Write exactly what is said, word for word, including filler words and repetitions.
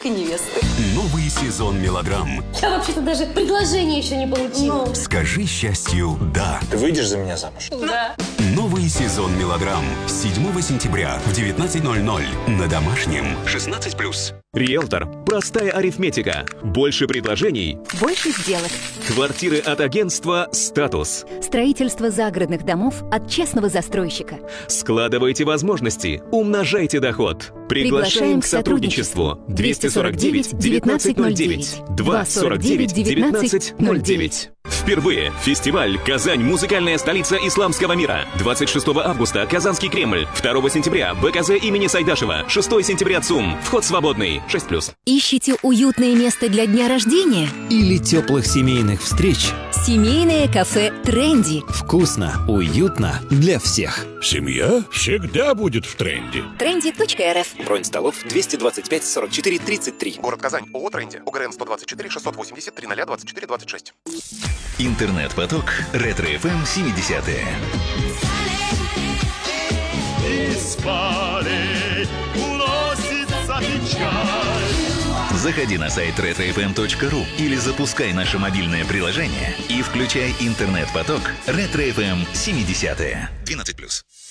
королевской невесты. Новый сезон мелодрам. Я вообще-то даже предложение еще не получила. Ну. Скажи счастью «да». Ты выйдешь за меня замуж? Да. Новый сезон мелодрам. седьмого сентября в девятнадцать ноль ноль на Домашнем. шестнадцать плюс. Риэлтор. Простая арифметика. Больше предложений. Больше сделок. Квартиры от агентства «Статус». Строительство загородных домов от честного застройщика. Складывайте возможности. Умножайте доход. Приглашаем к сотрудничеству. двести сорок девять девятнадцать ноль девять. двести сорок девять девятнадцать ноль девять. Впервые фестиваль «Казань. Музыкальная столица исламского мира». двадцать шестого августа Казанский Кремль. второго сентября БКЗ имени Сайдашева. шестого сентября ЦУМ. Вход свободный. шесть плюс. Ищите уютное место для дня рождения? Или теплых семейных встреч? Семейное кафе «Тренди». Вкусно, уютно для всех. Семья всегда будет в тренде. тренди точка эр эф. Бронь столов двести двадцать пять сорок четыре тридцать три. Город Казань. ООО «Тренди». ОГРН сто двадцать четыре шестьсот восемьдесят три ноль двадцать четыре двадцать шесть. Интернет-поток Ретро-эф эм семидесятые. Из полей уносится печаль. Заходи на сайт ретро эф эм точка ру или запускай наше мобильное приложение и включай интернет-поток Ретро-эф эм семидесятые. двенадцать плюс.